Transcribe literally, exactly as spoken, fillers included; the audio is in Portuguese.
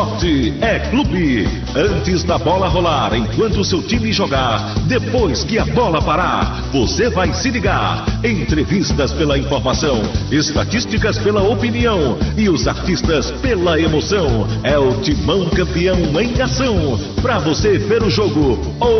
Esporte é clube. Antes da bola rolar, enquanto o seu time jogar, depois que a bola parar, você vai se ligar. Entrevistas pela informação, estatísticas pela opinião e os artistas pela emoção. É o Timão Campeão em ação. Pra você ver o jogo ou